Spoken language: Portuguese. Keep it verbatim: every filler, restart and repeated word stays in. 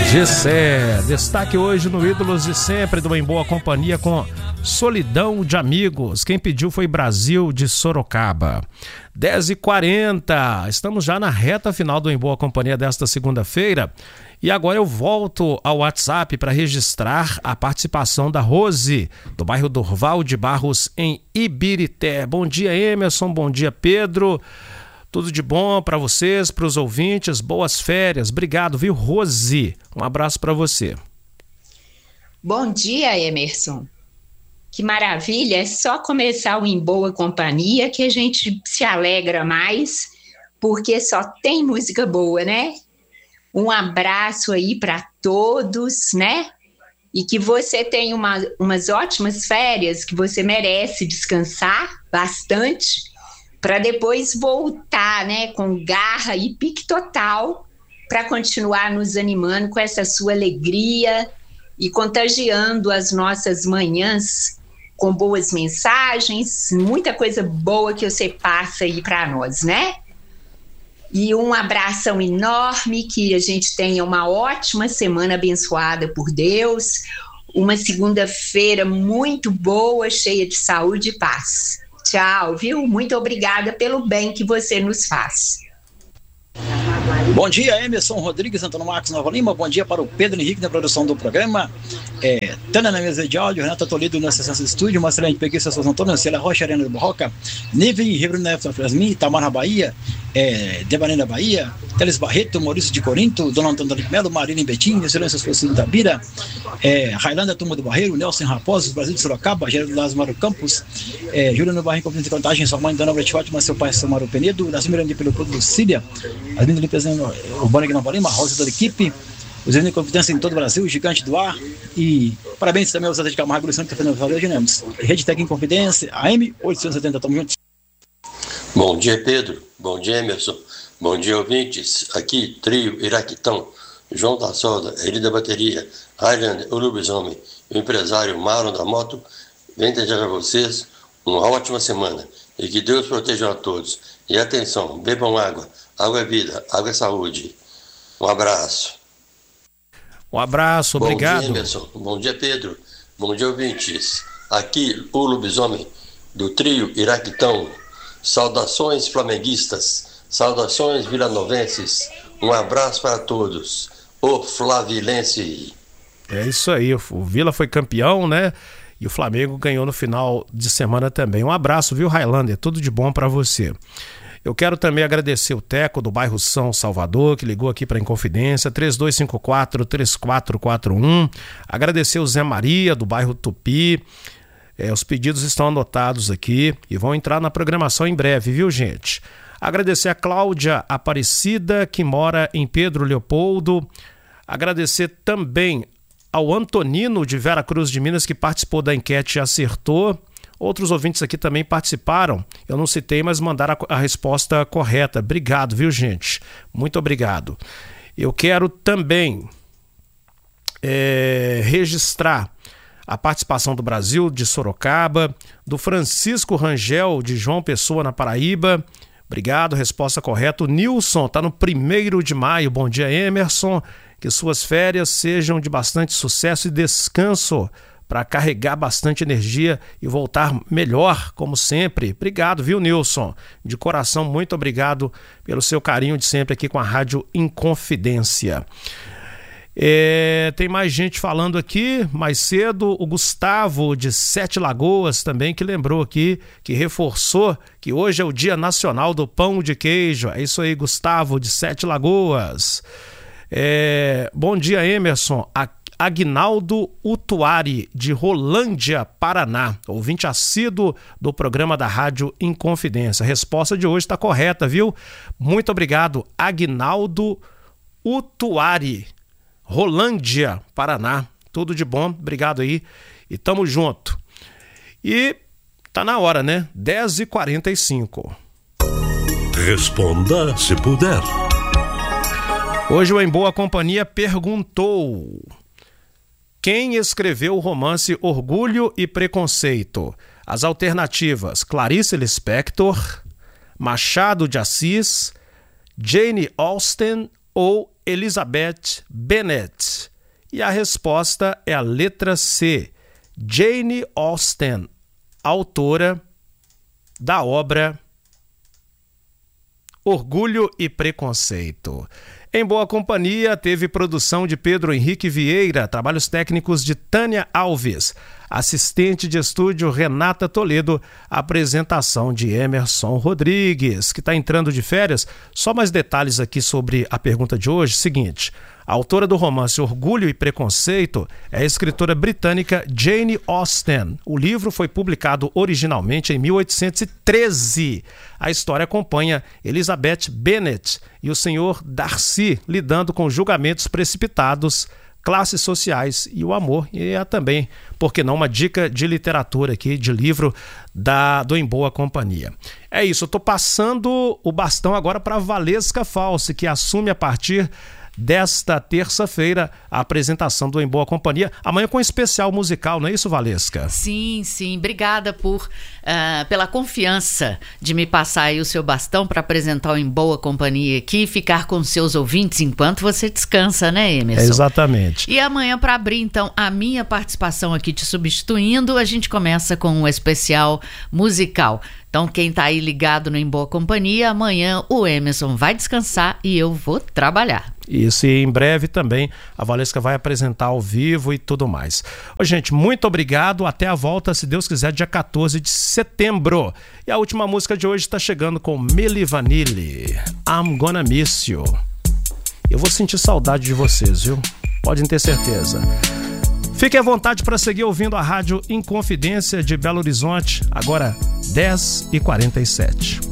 Gessé, destaque hoje no Ídolos de Sempre do Em Boa Companhia com Solidão de Amigos. Quem pediu foi Brasil de Sorocaba. dez e quarenta, estamos já na reta final do Em Boa Companhia desta segunda-feira. E agora eu volto ao WhatsApp para registrar a participação da Rose, do bairro Durval de Barros, em Ibirité. Bom dia, Emerson, bom dia, Pedro. Tudo de bom para vocês, para os ouvintes, boas férias. Obrigado, viu, Rose? Um abraço para você. Bom dia, Emerson. Que maravilha, é só começar o Em Boa Companhia que a gente se alegra mais, porque só tem música boa, né? Um abraço aí para todos, né? E que você tenha uma, umas ótimas férias, que você merece descansar bastante, para depois voltar, né, com garra e pique total, para continuar nos animando com essa sua alegria e contagiando as nossas manhãs com boas mensagens, muita coisa boa que você passa aí para nós, né? E um abração enorme, que a gente tenha uma ótima semana abençoada por Deus, uma segunda-feira muito boa, cheia de saúde e paz. Tchau, viu? Muito obrigada pelo bem que você nos faz. Bom dia, Emerson Rodrigues, Antônio Marcos Nova Lima. Bom dia para o Pedro Henrique na produção do programa. É, Tana na mesa de áudio, Renata Toledo na sessão de estúdio, Marcelene Peguiça, Souza Antônio, Cela Rocha, Arena do Barroca, Nive Ribeiro Neto Frasmin, Tamara Bahia, é, Devanena Bahia, Teles Barreto, Maurício de Corinto, Dona Antônio de Melo, Marina Betim, Excelência Esforço da Bira, é, Railândia Turma do Barreiro, Nelson Raposo, Brasil de Sorocaba, Gerardo Lázaro Campos, é, Juliano Barrinho, Confidência de Contagem, sua mãe, Dona Brete Fátima, seu pai, Samaro Penedo, Nascimento Miranda pelo Clube Lucília, as meninas de limpeza urbana aqui na Nova Lima, Rosa da equipe, os meninos de Confidência em todo o Brasil, Gigante do Ar, e parabéns também aos Zé de Camargo, Luciano, que está fazendo valeu, Genemos. Rede Tec em Confidência, A M oitocentos e setenta, tamo juntos. Bom dia, Pedro. Bom dia, Emerson. Bom dia, ouvintes. Aqui, trio Iraquitão, João da Solda, Eli da Bateria, Highlander, o Lobisomem, o empresário Marlon da Moto, vem desejar a vocês uma ótima semana e que Deus proteja a todos. E atenção, bebam água. Água é vida, água é saúde. Um abraço. Um abraço, obrigado. Bom dia, Emerson. Bom dia, Pedro. Bom dia, ouvintes. Aqui, o Lobisomem, do trio Iraquitão. Saudações flamenguistas, saudações vilanovenses. Um abraço para todos. O Flavilense. É isso aí, o Vila foi campeão, né? E o Flamengo ganhou no final de semana também. Um abraço, viu, Highlander? Tudo de bom para você. Eu quero também agradecer o Teco do bairro São Salvador, que ligou aqui para a Inconfidência, três dois cinco quatro, três quatro quatro um. Agradecer o Zé Maria, do bairro Tupi. É, os pedidos estão anotados aqui e vão entrar na programação em breve, viu, gente? Agradecer a Cláudia Aparecida, que mora em Pedro Leopoldo. Agradecer também ao Antonino, de Vera Cruz de Minas, que participou da enquete e acertou. Outros ouvintes aqui também participaram. Eu não citei, mas mandaram a, a resposta correta. Obrigado, viu, gente? Muito obrigado. Eu quero também é, registrar a participação do Brasil, de Sorocaba, do Francisco Rangel, de João Pessoa, na Paraíba. Obrigado, resposta correta. O Nilson está no primeiro de maio. Bom dia, Emerson. Que suas férias sejam de bastante sucesso e descanso, para carregar bastante energia e voltar melhor, como sempre. Obrigado, viu, Nilson? De coração, muito obrigado pelo seu carinho de sempre aqui com a Rádio Inconfidência. É, tem mais gente falando aqui, mais cedo, o Gustavo de Sete Lagoas também, que lembrou aqui, que reforçou que hoje é o Dia Nacional do Pão de Queijo. É isso aí, Gustavo de Sete Lagoas. É, bom dia, Emerson. Aqui Aguinaldo Utuari, de Rolândia, Paraná, ouvinte assíduo do programa da Rádio Inconfidência. A resposta de hoje está correta, viu? Muito obrigado, Aguinaldo Utuari, Rolândia, Paraná. Tudo de bom, obrigado aí e tamo junto. E tá na hora, né? dez e quarenta e cinco. Responda se puder. Hoje o Em Boa Companhia perguntou: quem escreveu o romance Orgulho e Preconceito? As alternativas: Clarice Lispector, Machado de Assis, Jane Austen ou Elizabeth Bennet. E a resposta é a letra C, Jane Austen, autora da obra Orgulho e Preconceito. Em Boa Companhia, teve produção de Pedro Henrique Vieira, trabalhos técnicos de Tânia Alves, assistente de estúdio Renata Toledo, apresentação de Emerson Rodrigues, que está entrando de férias. Só mais detalhes aqui sobre a pergunta de hoje. Seguinte, a autora do romance Orgulho e Preconceito é a escritora britânica Jane Austen. O livro foi publicado originalmente em mil oitocentos e treze. A história acompanha Elizabeth Bennet e o senhor Darcy lidando com julgamentos precipitados, classes sociais e o amor. E é também, por que não, uma dica de literatura aqui, de livro da, do Em Boa Companhia. É isso, eu estou passando o bastão agora para Valesca Falsi, que assume a partir desta terça-feira a apresentação do Em Boa Companhia, amanhã com um especial musical, não é isso, Valesca? Sim, sim, obrigada por, uh, pela confiança de me passar aí o seu bastão para apresentar o Em Boa Companhia aqui e ficar com seus ouvintes enquanto você descansa, né, Emerson? É exatamente. E amanhã, para abrir então a minha participação aqui te substituindo, a gente começa com um especial musical. Então, quem tá aí ligado no Em Boa Companhia, amanhã o Emerson vai descansar e eu vou trabalhar. Isso, e em breve também a Valesca vai apresentar ao vivo e tudo mais. Ô, gente, muito obrigado, até a volta, se Deus quiser, dia quatorze de setembro. E a última música de hoje está chegando com Milli Vanilli, I'm Gonna Miss You. Eu vou sentir saudade de vocês, viu? Podem ter certeza. Fique à vontade para seguir ouvindo a Rádio Inconfidência de Belo Horizonte, agora dez e quarenta e sete.